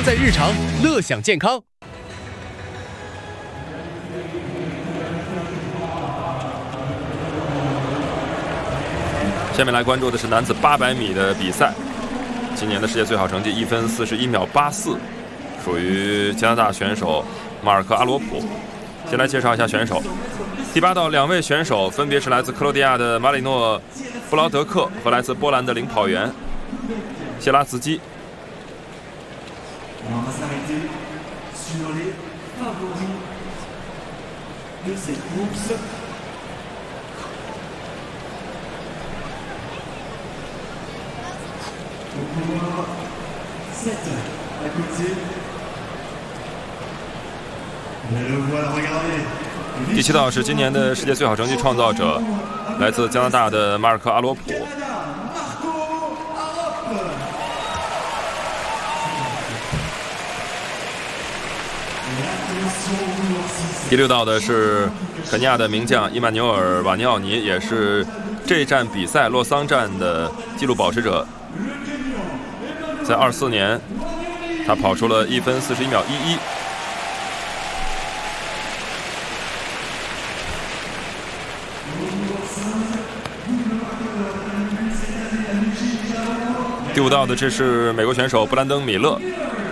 在日常，乐享健康。 下面来关注的是男子800米的比赛，今年的世界最好成绩1分41秒84，属于加拿大选手马尔科·阿罗普。先来介绍一下选手，第8道2位选手分别是来自克罗地亚的马里诺·布劳德克和来自波兰的领跑员谢拉茨基。第7道是今年的世界最好成绩创造者，来自加拿大的马尔科·阿罗普。第6道的是肯尼亚的名将伊曼纽尔·瓦尼奥尼，也是这站比赛洛桑站的纪录保持者。在24年，他跑出了1分41秒11。第5道的这是美国选手布兰登·米勒。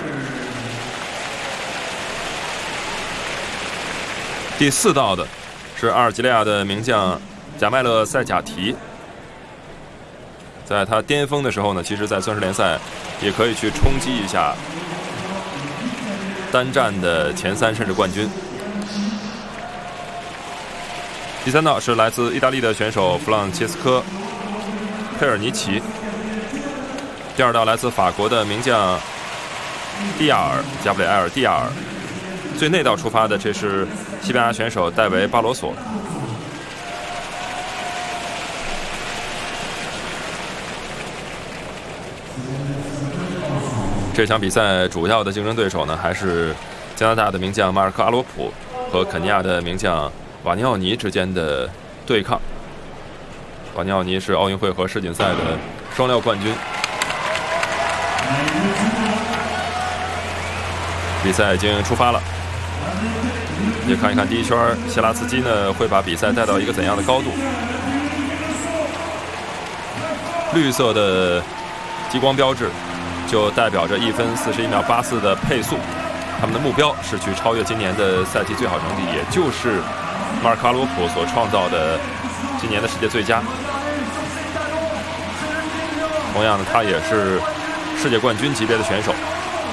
第4道的是阿尔及利亚的名将贾麦勒·塞贾提。在他巅峰的时候呢，其实在钻石联赛也可以去冲击一下单站的前3甚至冠军。第3道是来自意大利的选手弗朗切斯科·佩尔尼奇。第2道来自法国的名将蒂亚尔·加布里埃尔·蒂亚尔。最内道出发的这是西班牙选手戴维·巴罗索。这场比赛主要的竞争对手呢，还是加拿大的名将马尔科·阿罗普和肯尼亚的名将瓦尼奥尼之间的对抗。瓦尼奥尼是奥运会和世锦赛的双料冠军。比赛已经出发了，也看一看第1圈谢拉茨基呢会把比赛带到一个怎样的高度。绿色的激光标志就代表着1分41秒84的配速，他们的目标是去超越今年的赛季最好成绩，也就是马尔科·阿罗普所创造的今年的世界最佳。同样的，他也是世界冠军级别的选手。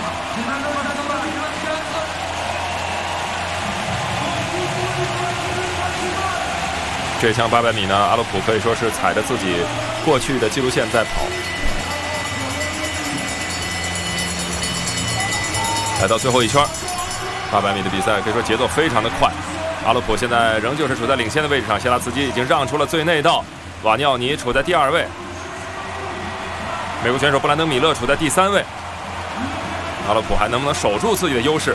这项800米呢，阿罗普可以说是踩着自己过去的纪录线在跑。来到最后1圈，800米的比赛可以说节奏非常的快。阿罗普现在仍旧是处在领先的位置上，谢拉茨基已经让出了最内道，瓦尼奥尼处在第2位，美国选手布兰登·米勒处在第3位。阿罗普还能不能守住自己的优势？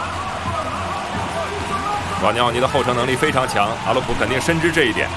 瓦尼奥尼的后程能力非常强，阿罗普肯定深知这一点。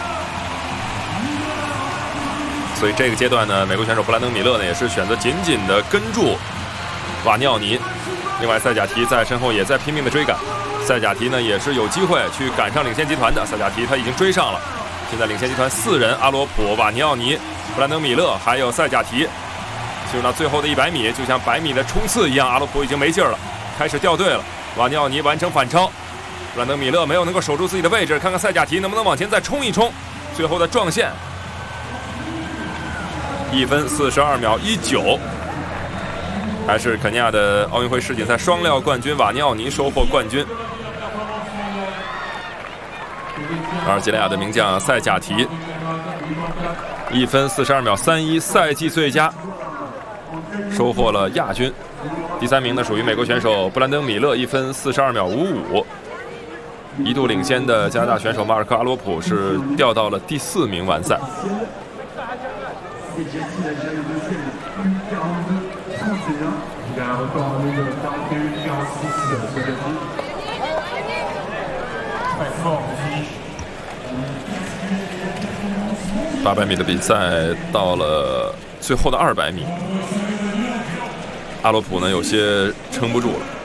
所以这个阶段呢，美国选手布兰登·米勒呢也是选择紧紧的跟住瓦尼奥尼。另外，塞贾提在身后也在拼命的追赶。塞贾提呢也是有机会去赶上领先集团的。塞贾提他已经追上了，现在领先集团4人：阿罗普、瓦尼奥尼、布兰登·米勒还有塞贾提。进入到最后的100米，就像100米的冲刺一样，阿罗普已经没劲儿了，开始掉队了。瓦尼奥尼完成反超，布兰登·米勒没有能够守住自己的位置，看看塞贾提能不能往前再冲一冲。最后的撞线，1分42秒19，还是肯尼亚的奥运会世锦赛双料冠军瓦尼奥尼收获冠军。阿尔及利亚的名将塞贾提1分42秒31，赛季最佳，收获了亚军。第3名呢属于美国选手布兰登·米勒1分42秒55。一度领先的加拿大选手马尔科·阿罗普是掉到了第4名完赛。800米的比赛到了最后的200米， 阿罗普呢有些撑不住了。